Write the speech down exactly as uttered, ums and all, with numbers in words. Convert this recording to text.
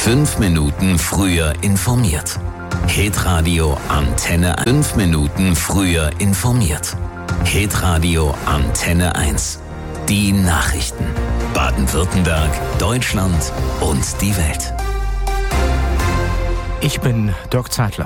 Fünf Minuten früher informiert. Hitradio Antenne. Fünf Minuten früher informiert. Hitradio Antenne eins. Die Nachrichten. Baden-Württemberg, Deutschland und die Welt. Ich bin Dirk Zeitler.